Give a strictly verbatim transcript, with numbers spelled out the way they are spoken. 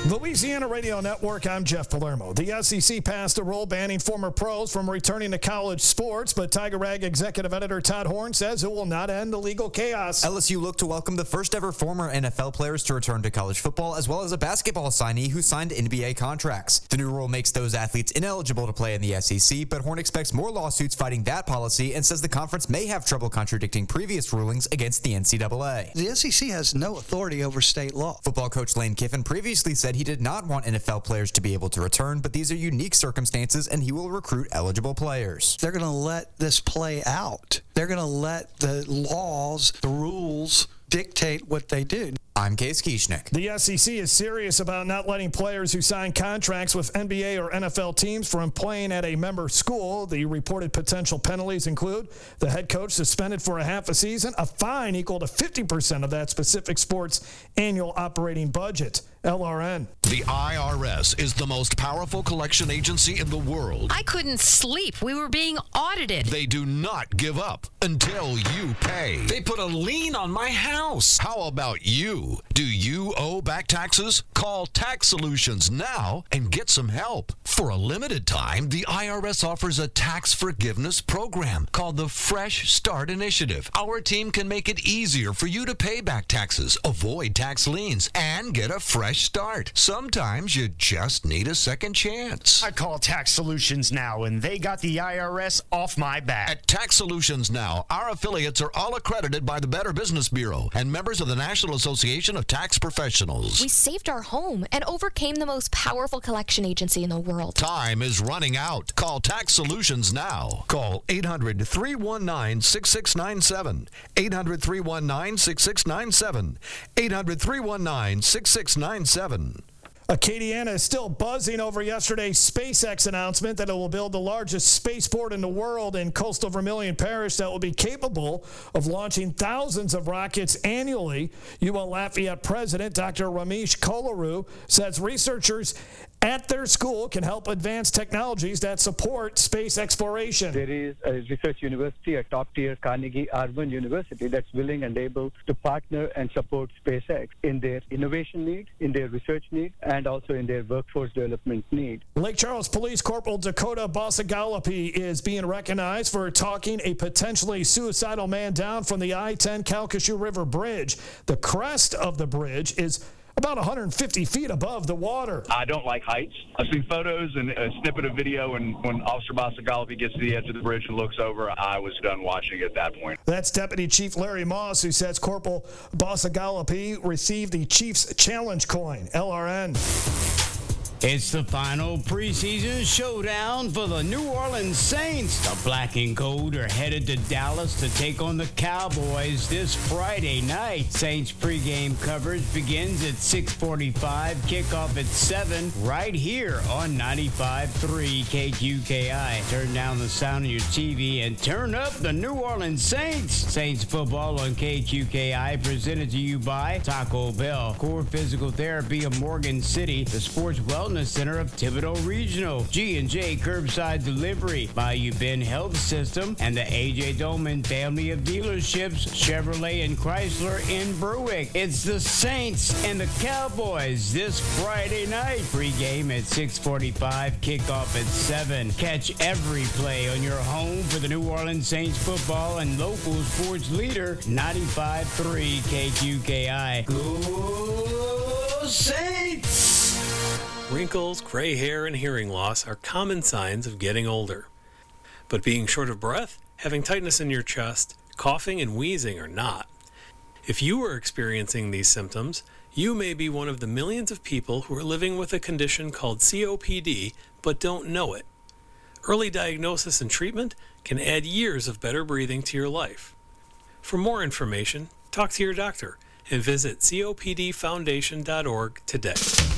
Louisiana Radio Network, I'm Jeff Palermo. The S E C passed a rule banning former pros from returning to college sports, but Tiger Rag executive editor Todd Horn says it will not end the legal chaos. L S U looked to welcome the first ever former N F L players to return to college football, as well as a basketball signee who signed N B A contracts. The new rule makes those athletes ineligible to play in the S E C, but Horn expects more lawsuits fighting that policy and says the conference may have trouble contradicting previous rulings against the N C double A. The S E C has no authority over state law. Football coach Lane Kiffin previously said he did not want N F L players to be able to return, but these are unique circumstances and he will recruit eligible players. They're going to let this play out. They're going to let the laws, the rules, dictate what they do. I'm Case Kieschnick. The S E C is serious about not letting players who sign contracts with N B A or N F L teams from playing at a member school. The reported potential penalties include the head coach suspended for a half a season, a fine equal to fifty percent of that specific sport's annual operating budget. L R N. The I R S is the most powerful collection agency in the world. I couldn't sleep. We were being audited. They do not give up until you pay. They put a lien on my house. How about you? Do you owe back taxes? Call Tax Solutions now and get some help. For a limited time, the I R S offers a tax forgiveness program called the Fresh Start Initiative. Our team can make it easier for you to pay back taxes, avoid tax liens, and get a fresh start. Sometimes you just need a second chance. I call Tax Solutions now, and they got the I R S off my back. At Tax Solutions Now, our affiliates are all accredited by the Better Business Bureau and members of the National Association of Tax Professionals. We saved our home and overcame the most powerful collection agency in the world. Time is running out. Call Tax Solutions now. Call eight hundred, three one nine, six six nine seven. eight hundred, three one nine, six six nine seven. eight hundred, three one nine, six six nine seven. Acadiana is still buzzing over yesterday's SpaceX announcement that it will build the largest spaceport in the world in coastal Vermilion Parish that will be capable of launching thousands of rockets annually. U L Lafayette President Doctor Ramesh Kolaru says researchers at their school can help advance technologies that support space exploration. There is a research university, a top-tier Carnegie Urban University that's willing and able to partner and support SpaceX in their innovation need, in their research need, and also in their workforce development need. Lake Charles Police Corporal Dakota Basagalapi is being recognized for talking a potentially suicidal man down from the I ten Calcasieu River Bridge. The crest of the bridge is about one hundred fifty feet above the water. I don't like heights. I've seen photos and a snippet of video, and when Officer Basagalapi gets to the edge of the bridge and looks over, I was done watching at that point. That's Deputy Chief Larry Moss, who says Corporal Basagalapi received the Chief's Challenge coin. L R N. It's the final preseason showdown for the New Orleans Saints. The black and gold are headed to Dallas to take on the Cowboys this Friday night. Saints pregame coverage begins at six forty-five, kickoff at seven, right here on ninety-five point three K Q K I. Turn down the sound of your T V and turn up the New Orleans Saints. Saints football on K Q K I, presented to you by Taco Bell, Core Physical Therapy of Morgan City, the Sports Wellness Center of Thibodeau Regional, G and J Curbside Delivery, Bayou Bend Health System, and the A J Dolman family of dealerships, Chevrolet and Chrysler in Berwick. It's the Saints and the Cowboys this Friday night. Pre-game at six forty-five, kickoff at seven. Catch every play on your home for the New Orleans Saints football and local sports leader, ninety-five point three K Q K I. Go Saints! Wrinkles, gray hair, and hearing loss are common signs of getting older. But being short of breath, having tightness in your chest, coughing, and wheezing are not. If you are experiencing these symptoms, you may be one of the millions of people who are living with a condition called C O P D but don't know it. Early diagnosis and treatment can add years of better breathing to your life. For more information, talk to your doctor and visit C O P D foundation dot org today.